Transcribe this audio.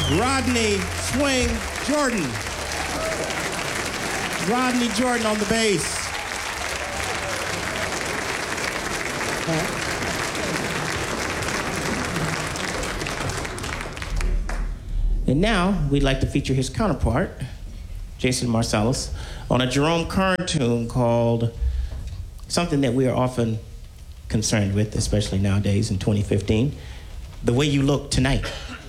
Rodney Swing Jordan. Rodney Jordan on the bass. And now we'd like to feature his counterpart, Jason Marsalis, on a Jerome Kern tune called something that we are often concerned with, especially nowadays in 2015, The Way You Look Tonight.